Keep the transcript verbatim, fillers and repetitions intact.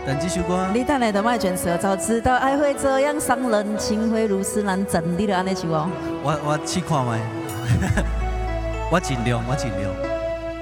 但这首歌， 你等下就莫卷舌，早知道爱会这样伤人，情会如此难枕，你就安尼唱哦。 我我试看卖，我尽量，我尽量。